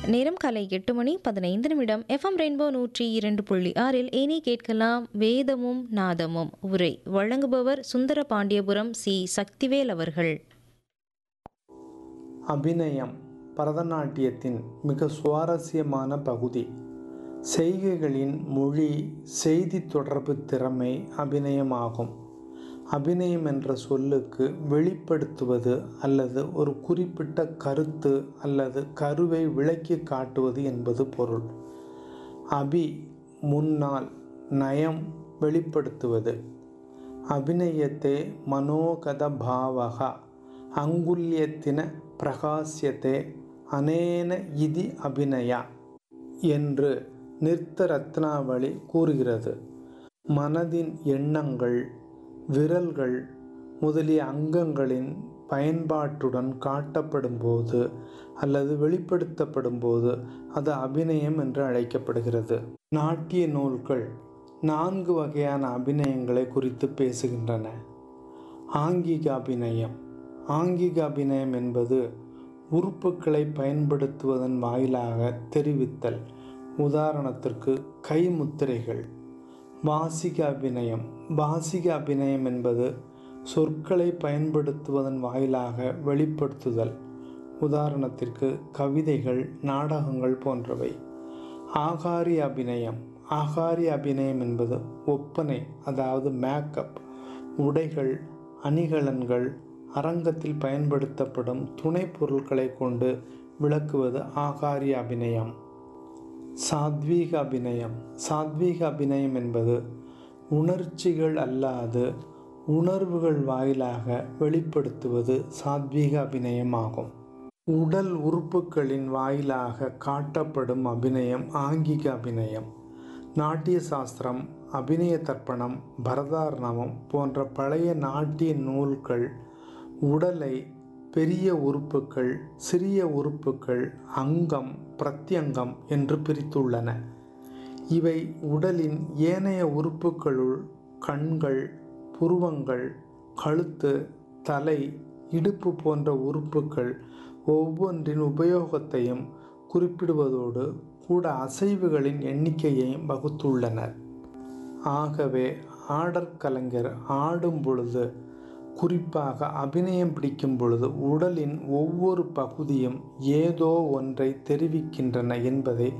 நேரம் காலை 8:15 FM rainbow 102.6 இனி கேட்கலாம் வேதமும் நாதமும் உரை வழங்குபவர் சுந்தர பாண்டியபுரம் சி சக்திவேல் அவர்கள். அபிநயம் பரதநாட்டியத்தின் மிக சுவாரஸ்யமான பகுதி. செய்கைகளின் மொழி செய்தி தொடர்பு திறமை அபிநயமாகும். அபிநயம் என்ற சொல்லுக்கு வெளிப்படுத்துவது அல்லது ஒரு குறிப்பிட்ட கருத்து அல்லது கருவை விளக்கி காட்டுவது என்பது பொருள். அபி முன்னால், நயம் வெளிப்படுத்துவது. அபிநயத்தே மனோகத பாவக அங்குல்யத்தின பிரகாசியத்தே அனேன இதி அபிநயா என்று நிர்த்த ரத்னாவளி கூறுகிறது. மனதின் எண்ணங்கள், விரல்கள் முதலிய அங்கங்களின் பயன்பாட்டுடன் காட்டப்படும் போது அல்லது வெளிப்படுத்தப்படும் போது அது அபிநயம் என்று அழைக்கப்படுகிறது. நாட்டிய நூல்கள் 4 வகையான அபிநயங்களை குறித்து பேசுகின்றன. ஆங்கிக அபிநயம். ஆங்கிக அபிநயம் என்பது உறுப்புகளை பயன்படுத்துவதன் வாயிலாக தெரிவித்தல். உதாரணத்திற்கு கைமுத்திரைகள். பாசிக அபிநயம். பாசிக அபிநயம் என்பது சொற்களை பயன்படுத்துவதன் வாயிலாக வெளிப்படுத்துதல். உதாரணத்திற்கு கவிதைகள், நாடகங்கள் போன்றவை. ஆகாரி அபிநயம். ஆகாரி அபிநயம் என்பது ஒப்பனை, அதாவது மேக்கப், உடைகள், அணிகலன்கள், அரங்கத்தில் பயன்படுத்தப்படும் துணை பொருட்களை கொண்டு விளக்குவது ஆகாரி அபிநயம். சாத்வீக அபிநயம். சாத்வீக அபிநயம் என்பது உணர்ச்சிகள் அல்லாது உணர்வுகள் வாயிலாக வெளிப்படுத்துவது சாத்வீக அபிநயம் ஆகும். உடல் உறுப்புகளின் வாயிலாக காட்டப்படும் அபிநயம் ஆங்கிக அபிநயம். நாட்டிய சாஸ்திரம், அபிநய தர்ப்பணம், பரதார்ணவம் போன்ற பழைய நாட்டிய நூல்கள் உடலை பெரிய உறுப்புகள், சிறிய உறுப்புகள், அங்கம், பிரத்யங்கம் என்று பிரித்துள்ளன. இவை உடலின் ஏனைய உறுப்புகளுள் கண்கள், புருவங்கள், கழுத்து, தலை, இடுப்பு போன்ற உறுப்புகள் ஒவ்வொன்றின் உபயோகத்தையும் குறிப்பிடுவதோடு கூட அசைவுகளின் எண்ணிக்கையையும் வகுத்துள்ளனர். ஆகவே ஆடற்கலைஞர் ஆடும் பொழுது, குறிப்பாக அபிநயம் பிடிக்கும் பொழுது உடலின் ஒவ்வொரு பகுதியும் ஏதோ ஒன்றை தெரிவிக்கின்றன என்பதை